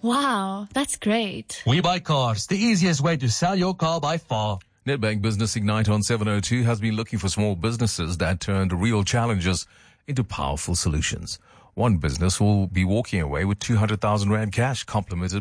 Wow, that's great. We Buy Cars, the easiest way to sell your car by far. Nedbank Business Ignite on 702 has been looking for small businesses that turned real challenges into powerful solutions. One business will be walking away with 200,000 Rand cash, complemented